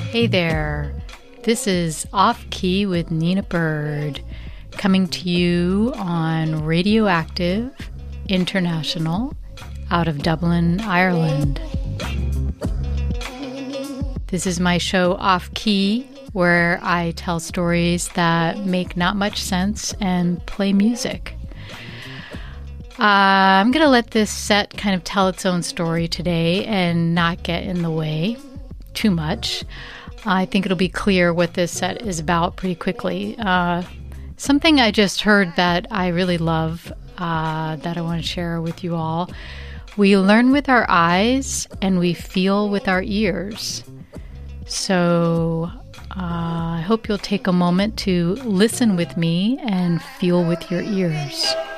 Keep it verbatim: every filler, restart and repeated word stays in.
Hey there, this is Off Key with Nina Bird, coming to you on Radioactive International out of Dublin, Ireland. This is my show Off Key, where I tell stories that make not much sense and play music. Uh, I'm going to let this set kind of tell its own story today and not get in the way too much. I think it'll be clear what this set is about pretty quickly. Uh, something I just heard that I really love uh, that I want to share with you all. We learn with our eyes and we feel with our ears. So uh, I hope you'll take a moment to listen with me and feel with your ears.